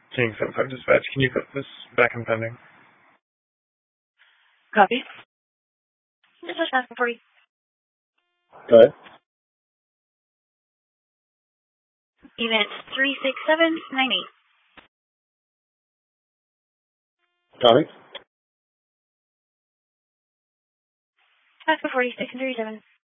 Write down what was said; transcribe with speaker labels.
Speaker 1: King 75 dispatch, can you put this back in pending?
Speaker 2: Copy. Dispatch asking for you.
Speaker 1: Go ahead.
Speaker 2: Event 36798.
Speaker 1: Copy.
Speaker 2: Asking for you, 637.